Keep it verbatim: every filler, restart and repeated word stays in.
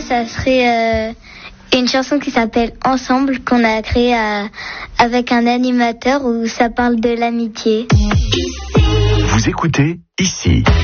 ça serait euh, une chanson qui s'appelle Ensemble, qu'on a créée à, avec un animateur où ça parle de l'amitié. Vous écoutez ici.